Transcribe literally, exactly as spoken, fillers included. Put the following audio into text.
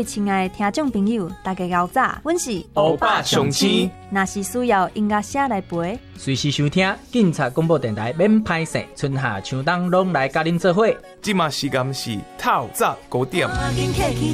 位亲爱的听众朋友，大家好早，阮是欧巴上青。 若是需要音乐声来陪， 随时收听警察广播电台免歹势，春夏秋冬拢来甲恁做伙。 即马时间是透早九点。